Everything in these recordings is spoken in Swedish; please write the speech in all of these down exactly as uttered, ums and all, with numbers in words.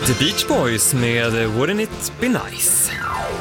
The Beach Boys med Wouldn't It Be Nice.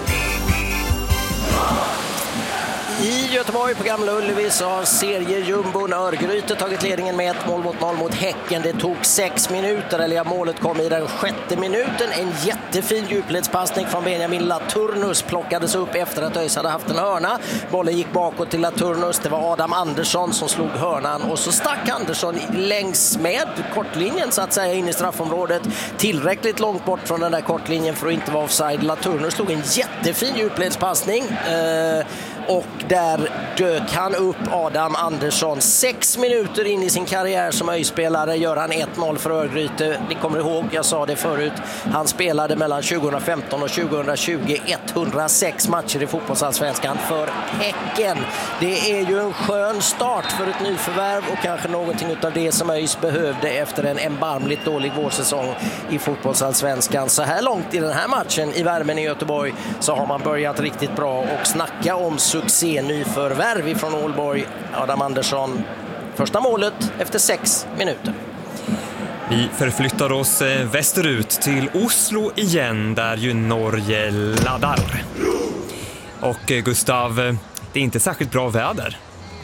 I Göteborg på Gamla Ullevi så har seriejumbon Örgryte tagit ledningen med ett mål mot noll mot Häcken. Det tog sex minuter, eller ja, målet kom i den sjätte minuten. En jättefin djupledspassning från Benjamin Laturnus plockades upp efter att ÖIS hade haft en hörna. Bollen gick bakåt till Laturnus. Det var Adam Andersson som slog hörnan och så stack Andersson längs med kortlinjen så att säga in i straffområdet. Tillräckligt långt bort från den där kortlinjen för att inte vara offside. Laturnus slog en jättefin djupledspassning. Eh, Och där dök han upp Adam Andersson. Sex minuter in i sin karriär som ÖIS-spelare gör han ett noll för Örgryte. Ni kommer ihåg, jag sa det förut. Han spelade mellan tjugohundrafemton och tjugohundratjugo etthundrasex matcher i fotbollsallsvenskan för Häcken. Det är ju en skön start för ett nyförvärv och kanske någonting av det som ÖIS behövde efter en erbarmligt dålig vårsäsong i fotbollsallsvenskan. Så här långt i den här matchen i värmen i Göteborg så har man börjat riktigt bra och snacka om succé nyförvärv från Ålborg. Adam Andersson, första målet efter sex minuter. Vi förflyttar oss västerut till Oslo igen där ju Norge laddar. Och Gustav, det är inte särskilt bra väder.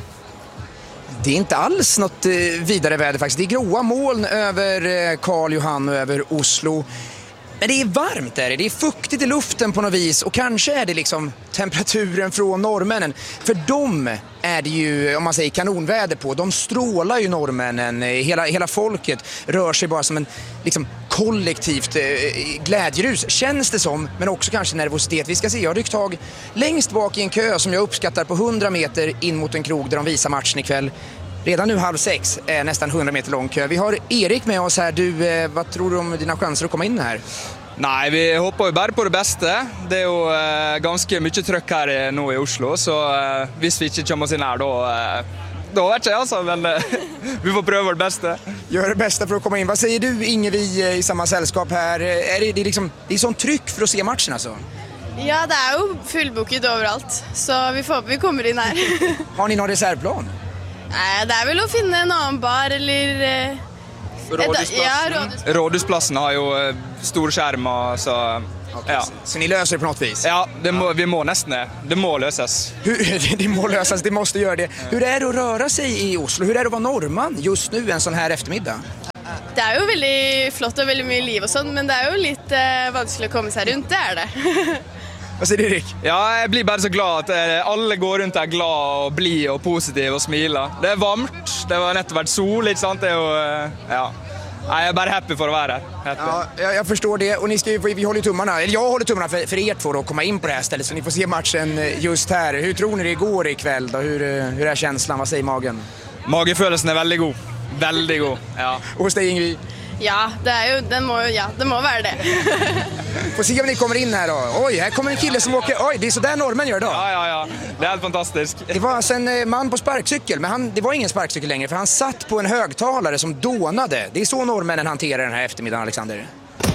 Det är inte alls något vidare väder faktiskt. Det är gråa moln över Karl Johan och över Oslo. Men det är varmt där, det är fuktigt i luften på något vis och kanske är det liksom temperaturen från norrmännen. För dem är det ju, om man säger kanonväder på, de strålar ju norrmännen. Hela, hela folket rör sig bara som en liksom, kollektivt eh, glädjerus, känns det som, men också kanske nervositet. Vi ska se, jag har ryckt tag längst bak i en kö som jag uppskattar på hundra meter in mot en krog där de visar matchen ikväll. Redan nu halv sex är nästan hundra meter lång kö. Vi har Erik med oss här. Du, eh, vad tror du om dina chanser att komma in här? Nei, vi håper jo bare på det beste. Det er jo eh, ganske mye trøkk her nå i Oslo, så eh, hvis vi ikke kommer oss inn her, då, eh, då vet jeg altså, men eh, vi får prøve vårt bästa. Gör det bästa för att komma in. Vad säger du, Inge, vi i samma sällskap här? Är det, det, är liksom, det är sån tryck för att se matchen alltså? Ja, det är ju fullbokat överallt, så vi får vi kommer in här. Har ni någon reservplan? Nej, det är väl att finna en annan bar eller... Eh, Rådhusplassen. Ja, Rådhusplassen. Rådhusplassen har jo eh, stor skärm, og så... Okay, ja. Så ni löser det på något vis? Ja, det må, vi må nästan det. Det må lösas. Hur, det må lösas, det måste göra det. Hur är det att röra sig i Oslo? Hur är det att vara norrman just nu en sån här eftermiddag? Det är ju väldigt flott och väldigt mycket liv och sånt, men det är ju lite eh, vanskligt att komma sig runt, det är det. Vad säger du, Erik? Ja, jag blir bara så glad att eh, alla går runt här glad och bli och positiv och smila. Det är varmt, det var nettopp varit sol, inte sant? Det är ju, eh, ja. Jag är bara happy för att vara här. Ja, jag, jag förstår det. Och ni ska ju, vi håller tummarna, eller jag håller tummarna för, för er två att komma in på det här stället, så ni får se matchen just här. Hur tror ni det går ikväll då? Hur, hur är känslan? Vad säger magen? Magefølelsen är väldigt god. Väldigt god, ja. Och hos dig, Ingrid? Ja, det är ju, den må, ja, det må vara det. Får se om ni kommer in här då. Oj, här kommer en kille som åker... Oj, det är så där norrmän gör då. Ja, ja, ja. Det är helt fantastiskt. Det var alltså en man på sparkcykel, men han, det var ingen sparkcykel längre, för han satt på en högtalare som dånade. Det är så norrmännen hanterar den här eftermiddagen, Alexander.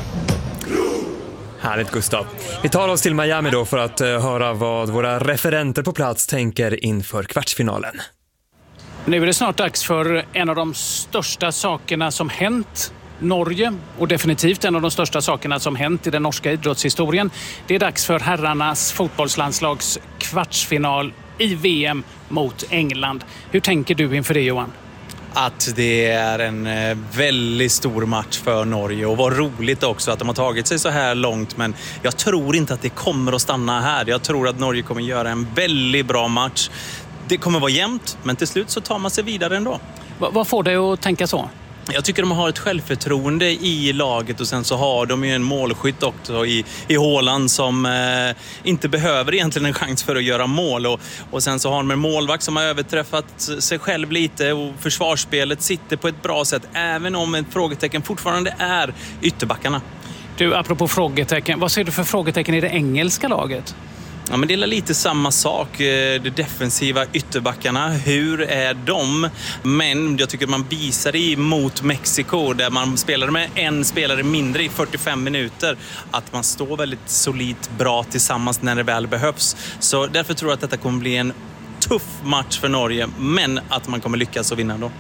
Härligt, Gustav. Vi tar oss till Miami då för att uh, höra vad våra referenter på plats tänker inför kvartsfinalen. Nu är det snart dags för en av de största sakerna som hänt Norge, och definitivt en av de största sakerna som hänt i den norska idrottshistorien. Det är dags för herrarnas fotbollslandslags kvartsfinal i V M mot England. Hur tänker du inför det, Johan? Att det är en väldigt stor match för Norge, och vad roligt också att de har tagit sig så här långt, men jag tror inte att det kommer att stanna här. Jag tror att Norge kommer göra en väldigt bra match. Det kommer vara jämnt, men till slut så tar man sig vidare ändå. V- vad får dig att tänka så? Jag tycker de har ett självförtroende i laget, och sen så har de ju en målskytt också i, i Haaland som eh, inte behöver egentligen en chans för att göra mål. Och, och sen så har de en målvakt som har överträffat sig själv lite, och försvarsspelet sitter på ett bra sätt, även om ett frågetecken fortfarande är ytterbackarna. Du, apropå frågetecken, vad ser du för frågetecken i det engelska laget? Ja, men det är lite samma sak. De defensiva ytterbackarna, hur är de? Men jag tycker att man visar det mot Mexiko, där man spelade med en spelare mindre i fyrtiofem minuter, att man står väldigt solidt bra tillsammans när det väl behövs. Så därför tror jag att detta kommer bli en tuff match för Norge, men att man kommer lyckas och vinna då.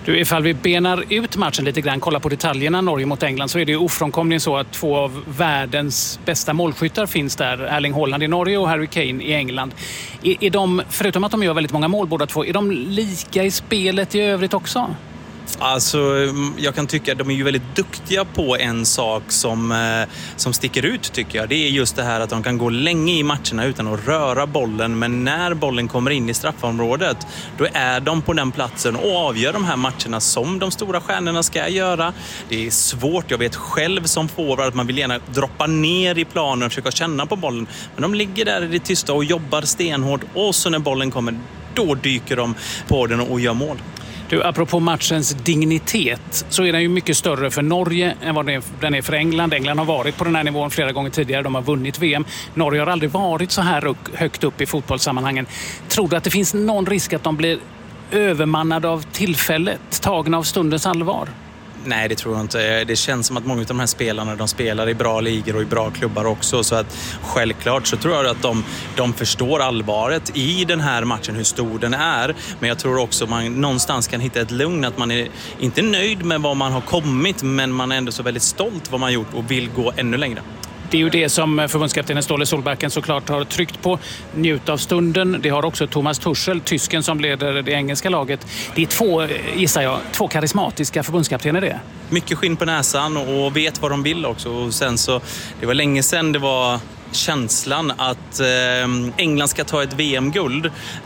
Du, ifall vi benar ut matchen lite grann, kolla på detaljerna Norge mot England, så är det ju ofrånkomligen så att två av världens bästa målskyttar finns där. Erling Haaland i Norge och Harry Kane i England. Är, är de, förutom att de gör väldigt många mål båda två, är de lika i spelet i övrigt också? Alltså, jag kan tycka att de är ju väldigt duktiga på en sak som, eh, som sticker ut, tycker jag. Det är just det här att de kan gå länge i matcherna utan att röra bollen, men när bollen kommer in i straffområdet, då är de på den platsen och avgör de här matcherna som de stora stjärnorna ska göra. Det är svårt, jag vet själv som forward att man vill gärna droppa ner i planen och försöka känna på bollen, men de ligger där i det tysta och jobbar stenhårt, och så när bollen kommer, då dyker de på den och gör mål. Du, apropå matchens dignitet, så är den ju mycket större för Norge än vad den är för England. England har varit på den här nivån flera gånger tidigare. De har vunnit V M. Norge har aldrig varit så här högt upp i fotbollssammanhangen. Tror du att det finns någon risk att de blir övermannade av tillfället, tagna av stundens allvar? Nej, det tror jag inte. Det känns som att många av de här spelarna, de spelar i bra ligor och i bra klubbar också. Så att självklart så tror jag att de, de förstår allvaret i den här matchen, hur stor den är. Men jag tror också att man någonstans kan hitta ett lugn, att man är inte nöjd med vad man har kommit, men man är ändå så väldigt stolt vad man gjort och vill gå ännu längre. Det är ju det som förbundskaptenen Ståle Solbacken såklart har tryckt på. Njut av stunden. Det har också Thomas Tuchel, tysken som leder det engelska laget. Det är två, gissar jag, två karismatiska förbundskaptener det. Mycket skinn på näsan och vet vad de vill också. Och sen så, det var länge sedan det var känslan att eh, England ska ta ett V M-guld.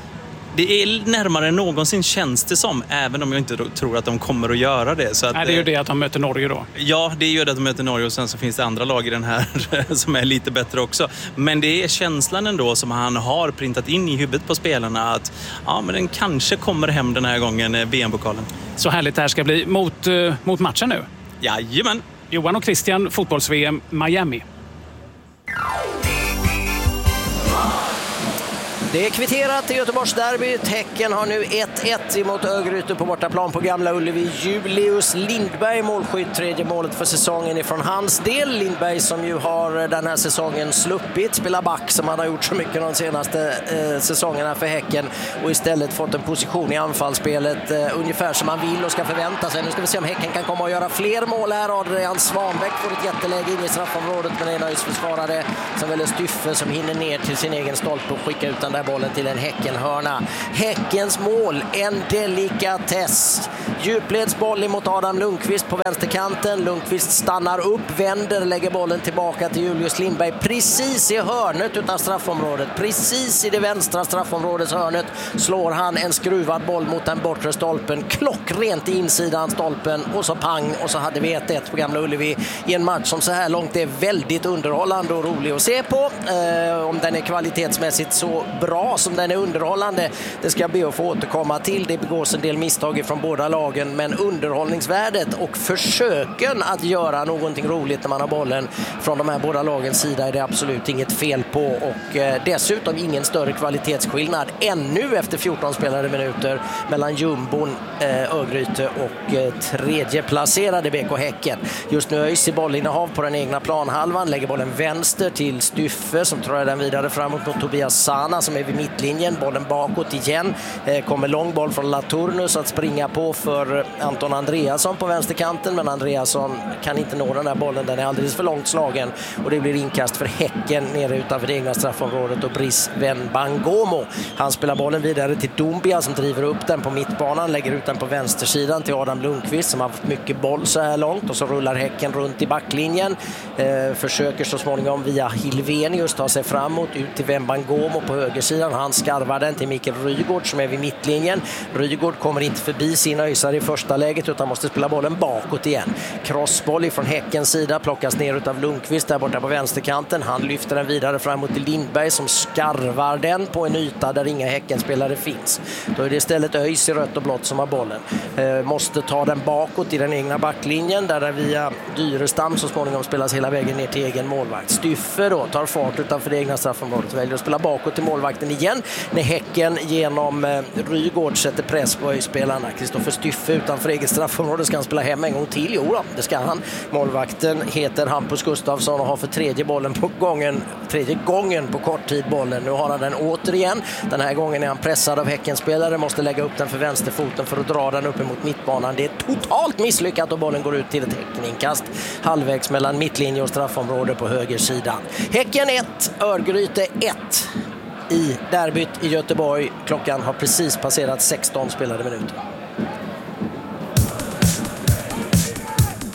Det är närmare än någonsin, känns det som, även om jag inte tror att de kommer att göra det. Så att, Nej, det är ju det att de möter Norge då. Ja, det är ju det att de möter Norge, och sen så finns det andra lag i den här som är lite bättre också. Men det är känslan ändå som han har printat in i huvudet på spelarna, att ja, men den kanske kommer hem den här gången, V M-pokalen. Så härligt det här ska bli mot, uh, mot matchen nu. Jajamän. Johan och Christian, fotbolls-V M, Miami. Det är kvitterat i Göteborgsderbyt. Häcken har nu ett ett emot Örgryte på bortaplan på Gamla Ullevi. Julius Lindberg målskytt, tredje målet för säsongen ifrån hans del. Lindberg som ju har den här säsongen sluppit spela back som han har gjort så mycket de senaste eh, säsongerna för Häcken, och istället fått en position i anfallsspelet eh, ungefär som han vill och ska förvänta sig. Nu ska vi se om Häcken kan komma och göra fler mål här. Adrian Svanbäck får ett jätteläge in i straffområdet, men är nöjsförsvarare som väljer Styffe som hinner ner till sin egen stolpe och skickar ut den där bollen till en Häckenhörna. Häckens mål, en delikatess. Djupledsboll emot Adam Lundqvist på vänsterkanten. Lundqvist stannar upp, vänder, lägger bollen tillbaka till Julius Lindberg precis i hörnet utav straffområdet. Precis i det vänstra straffområdets hörnet slår han en skruvad boll mot den bortre stolpen. Klockrent i insidan stolpen, och så pang, och så hade vi ett ett på Gamla Ullevi i en match som så här långt är väldigt underhållande och rolig att se på. Eh, om den är kvalitetsmässigt så bra som den är underhållande, det ska jag be att få återkomma till. Det begås en del misstag från båda lagen, men underhållningsvärdet och försöken att göra någonting roligt när man har bollen från de här båda lagens sida är det absolut inget fel på, och eh, dessutom ingen större kvalitetsskillnad ännu efter fjorton spelade minuter mellan jumbon eh, Örgryte och eh, tredje placerade B K Häcken. Just nu Öjs i bollinnehav på den egna planhalvan, lägger bollen vänster till Styffe som tror den vidare framåt mot Tobias Sana som är vid mittlinjen, bollen bakåt igen. Eh, kommer lång boll från Laturnus att springa på för Anton Andreasson på vänsterkanten, men Andreasson kan inte nå den där bollen, den är alldeles för långt slagen, och det blir inkast för Häcken nere utanför det egna straffområdet, och Brice Wenbangomo, han spelar bollen vidare till Doumbia som driver upp den på mittbanan, lägger ut den på vänstersidan till Adam Lundqvist som har haft mycket boll så här långt, och så rullar Häcken runt i backlinjen, eh, försöker så småningom via Hilvenius ta sig framåt ut till Wenbangomo på högersidan. Han skarvar den till Mikael Rygård som är vid mittlinjen. Rygård kommer inte förbi sin öjsare i första läget utan måste spela bollen bakåt igen. Crossboll från Häckens sida plockas ner utav Lundqvist där borta på vänsterkanten. Han lyfter den vidare framåt till Lindberg som skarvar den på en yta där inga Häckenspelare finns. Då är det istället Öjs i rött och blått som har bollen. Eh, måste ta den bakåt i den egna backlinjen där via Dyrestam så småningom spelas hela vägen ner till egen målvakt. Styffe då tar fart utanför det egna straffområdet, väljer att spela bakåt till målvakt målvakten igen när Häcken genom eh, Rygård sätter press på spelarna. Kristoffer Styffe utanför eget straffområde. Ska han spela hem en gång till? Jo då, det ska han. Målvakten heter Hampus Gustafsson och har för tredje bollen på gången, tredje gången på kort tid bollen. Nu har han den återigen. Den här gången är han pressad av Häckenspelare, måste lägga upp den för vänsterfoten för att dra den upp emot mittbanan. Det är totalt misslyckat och bollen går ut till ett Häckeninkast halvvägs mellan mittlinje och straffområde på höger sidan. Häcken ett, Örgryte ett i derbyt i Göteborg. Klockan har precis passerat sexton spelade minuter.